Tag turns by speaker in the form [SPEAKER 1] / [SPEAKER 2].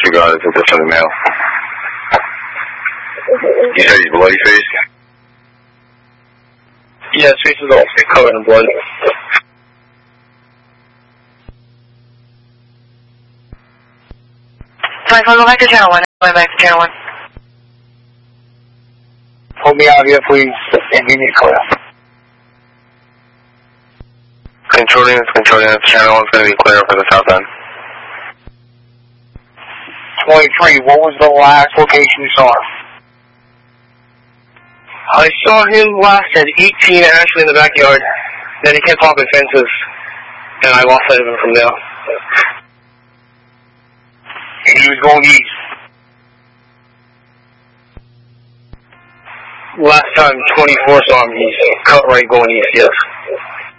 [SPEAKER 1] disregard it, this other male. You said he's bloody-faced?
[SPEAKER 2] Yeah, his face is all covered in blood.
[SPEAKER 3] Sorry, go back to channel 1. Go back to channel 1.
[SPEAKER 2] Pull me out here, please, and give me a clear.
[SPEAKER 1] Control units, channel 1's going to be clear for the south end.
[SPEAKER 2] 23, what was the last location you saw him? I saw him last at 18 Ashley in the backyard. Then he kept hopping fences, and I lost sight of him from there. And he was going east. Last time 24 saw him, he's cut right going east, yes.